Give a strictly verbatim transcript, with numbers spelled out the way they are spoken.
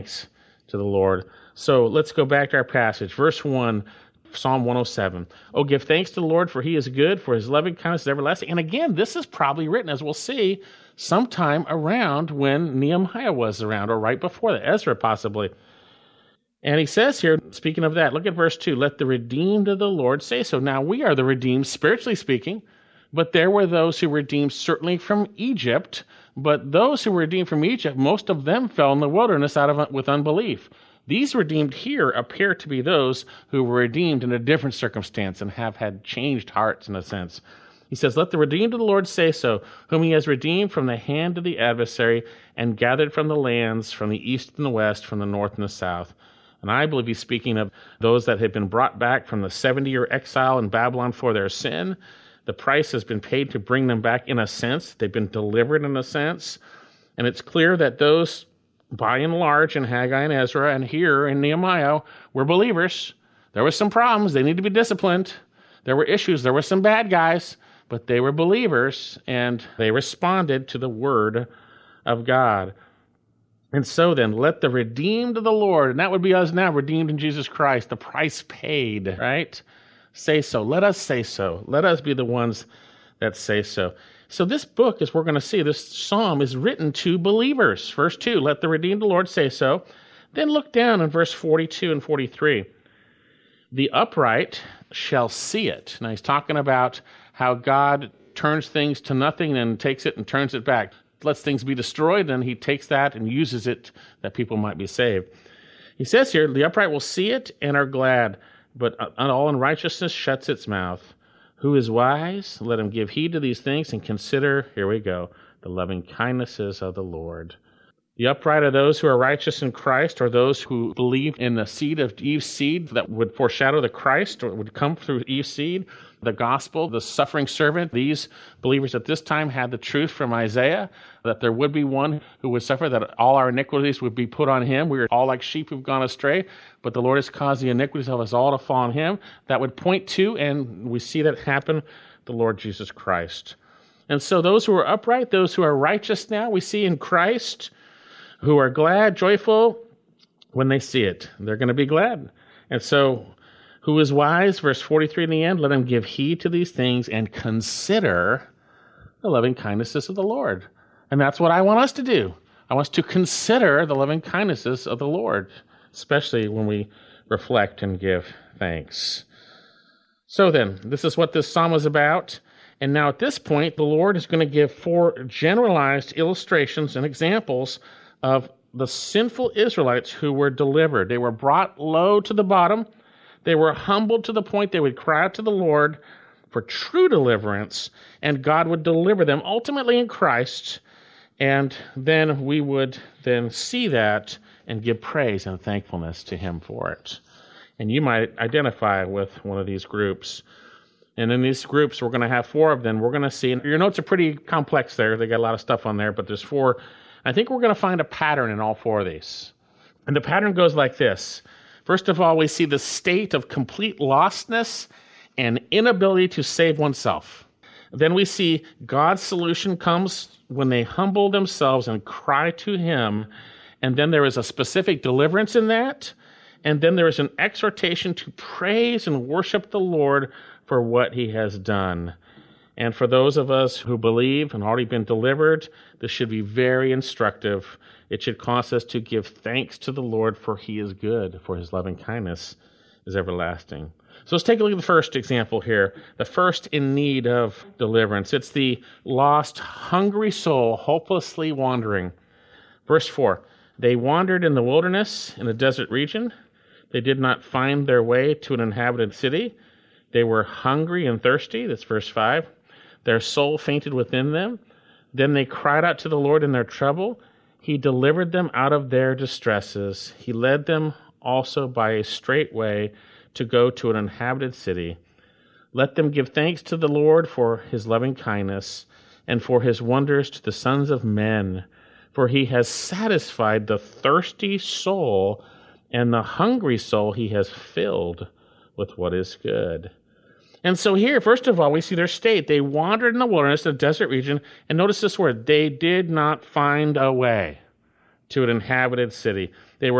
thanks to the Lord. So let's go back to our passage. Verse one, Psalm one oh seven. Oh, give thanks to the Lord, for he is good, for his loving kindness is everlasting. And again, this is probably written, as we'll see, sometime around when Nehemiah was around, or right before that, Ezra possibly. And he says here, speaking of that, look at verse two, let the redeemed of the Lord say so. Now, we are the redeemed, spiritually speaking, but there were those who were redeemed certainly from Egypt, but those who were redeemed from Egypt, most of them fell in the wilderness out of with unbelief. These redeemed here appear to be those who were redeemed in a different circumstance and have had changed hearts in a sense. He says, let the redeemed of the Lord say so, whom he has redeemed from the hand of the adversary and gathered from the lands, from the east and the west, from the north and the south. And I believe he's speaking of those that had been brought back from the seventy-year exile in Babylon for their sin. The price has been paid to bring them back in a sense. They've been delivered in a sense. And it's clear that those, by and large, in Haggai and Ezra and here in Nehemiah, were believers. There were some problems. They need to be disciplined. There were issues. There were some bad guys. But they were believers, and they responded to the word of God. And so then, let the redeemed of the Lord, and that would be us now, redeemed in Jesus Christ, the price paid, right? Say so. Let us say so. Let us be the ones that say so. So this book, as we're going to see, this psalm is written to believers. Verse two, let the redeemed of the Lord say so. Then look down in verse forty-two and forty-three. The upright shall see it. Now he's talking about how God turns things to nothing and takes it and turns it back. Lets things be destroyed, and he takes that and uses it that people might be saved. He says here, the upright will see it and are glad, but all unrighteousness shuts its mouth. Who is wise? Let him give heed to these things and consider, here we go, the loving kindnesses of the Lord. The upright are those who are righteous in Christ, or those who believe in the seed of Eve's seed that would foreshadow the Christ, or would come through Eve's seed, the gospel, the suffering servant. These believers at this time had the truth from Isaiah, that there would be one who would suffer, that all our iniquities would be put on him. We are all like sheep who've gone astray, but the Lord has caused the iniquities of us all to fall on him. That would point to, and we see that happen, the Lord Jesus Christ. And so those who are upright, those who are righteous now, we see in Christ, who are glad, joyful, when they see it. They're going to be glad. And so, who is wise? Verse forty-three in the end, let him give heed to these things and consider the loving kindnesses of the Lord. And that's what I want us to do. I want us to consider the loving kindnesses of the Lord, especially when we reflect and give thanks. So then, this is what this psalm is about. And now at this point, the Lord is going to give four generalized illustrations and examples of the sinful Israelites who were delivered. They were brought low to the bottom. They were humbled to the point they would cry out to the Lord for true deliverance, and God would deliver them ultimately in Christ, and then we would then see that and give praise and thankfulness to him for it. And you might identify with one of these groups. And in these groups, we're going to have four of them. We're going to see, and your notes are pretty complex there. They got a lot of stuff on there, but there's four. I think we're going to find a pattern in all four of these. And the pattern goes like this. First of all, we see the state of complete lostness and inability to save oneself. Then we see God's solution comes when they humble themselves and cry to him. And then there is a specific deliverance in that. And then there is an exhortation to praise and worship the Lord for what he has done. And for those of us who believe and already been delivered, this should be very instructive. It should cause us to give thanks to the Lord, for he is good, for his loving kindness is everlasting. So let's take a look at the first example here, the first in need of deliverance. It's the lost, hungry soul, hopelessly wandering. Verse four, they wandered in the wilderness, in a desert region. They did not find their way to an inhabited city. They were hungry and thirsty. That's verse five. Their soul fainted within them. Then they cried out to the Lord in their trouble. He delivered them out of their distresses. He led them also by a straight way to go to an inhabited city. Let them give thanks to the Lord for his loving kindness and for his wonders to the sons of men. For he has satisfied the thirsty soul, and the hungry soul he has filled with what is good. And so here, first of all, we see their state. They wandered in the wilderness, the desert region, and notice this word, they did not find a way to an inhabited city. They were